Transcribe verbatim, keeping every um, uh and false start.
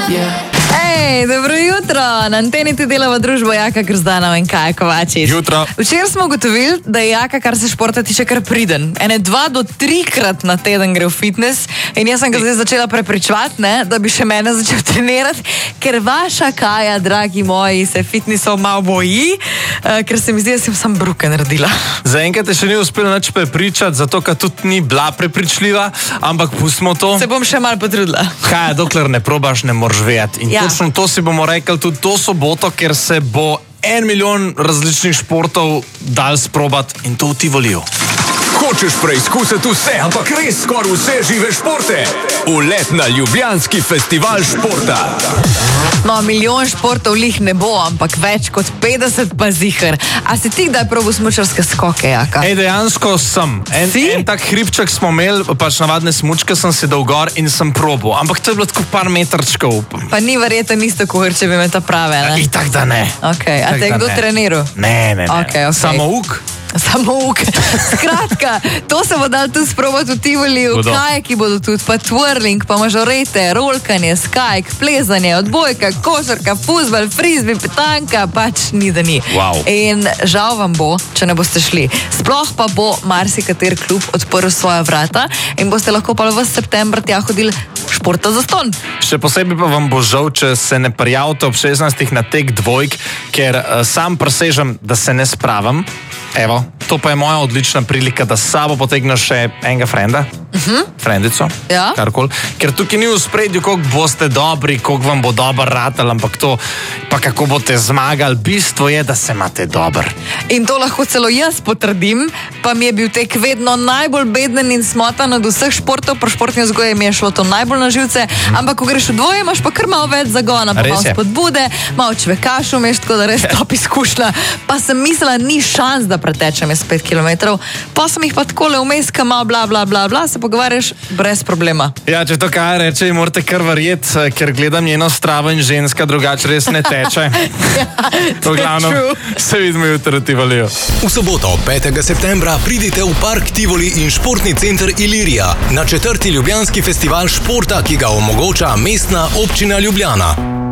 Ej, dobro jutro. Na anteni ti delava družbo Jaka Grozdanov in Kaja Kovačič. Jutro. Včeraj smo ugotovili, da je Jaka, kar se športa tiče, kar priden. Ene dva do trikrat na teden gre v fitness in jaz sem ga zdaj začela prepričevati, ne, da bi še mene začel trenirati, ker vaša Kaja, dragi moji, se fitnessov malo boji, uh, ker se mi zdi, da sem sam bruke naredila. Zaenkrat te še ni uspelo nič prepričati, zato ker tudi ni bila prepričljiva, ampak pustimo to. Se bom še malo potrudila. Kaja, dokler ne probaš, ne moreš vedeti. In Ja. točno to si bomo rekli tudi to soboto, ker se bo en milijon različnih športov dal sprobati in to v Tivoliju. Hočeš preizkusiti vse, ampak res skoraj vse žive športe? Ulet na Ljubljanski festival športa. No, milijon športov lih ne bo, ampak več kot petdeset pa ziher. A si ti kdaj probal smučarske skoke, Jaka? Ej, dejansko sem. En, Si? en tak hribček smo imeli, pač navadne smučke sem si dal gor in sem probal. Ampak to je bilo tako par metrčkov. Pa ni verjetno isto, kot če bi me to prave, ne? Itak da ne. Okay. A Itak te je da kdo ne. treniral? Ne, ne, ne. Okej, okej. Samouk? Samouk. Skratka, to se bo dal tudi sprobati v Tivoliju, Bodo. kajaki bodo tudi, pa twirling, pa mažorete, rolkanje, skajk, plezanje, odbojka, košarka, fuzbal, frizbi, petanka, pač ni da ni. Wow. In žal vam bo, če ne boste šli. Sploh pa bo marsikater klub odprl svoja vrata in boste lahko pa v september tja hodili športa za ston. Še posebej pa vam bo žal, če se ne prijavite ob šestnajstih na tek dvojk, ker uh, sam presežem, da se ne spravim. Evo, to pa je moja odlična prilika, da s sabo potegneš še enega frenda, uh-huh. frendico, Ja. karkoli. Ker tukaj ni v spredju, koliko boste dobri, koliko vam bo dober ratal, ampak to, pa kako boste zmagali, bistvo je, da se imate dober. In to lahko celo jaz potrdim, pa mi je bil tek vedno najbolj beden in smotan od vseh športov, pri športni vzgoji mi je šlo to najbolj na živce, ampak ko greš v dvoje, imaš pa kar malo več zagona, pa Res malo je. spodbude, malo čvekaš vmeš, tako da res top izkušnja. Pa sem mislila, ni šans, da pretečem jaz pet kilometrov, pa sem jih pa takole vmes, ka malo bla bla bla bla, se pogovarjaš brez problema. Ja, če to kaj reče, morate kar verjeti, ker gledam njeno stravo in ženska drugače res ne teče. To V je glavnem, true. se vidimo jutri v Tivoliju. V soboto, petega septembra, pridite v Park Tivoli in športni center Ilirija na četrti Ljubljanski festival športa, ki ga omogoča Mestna občina Ljubljana.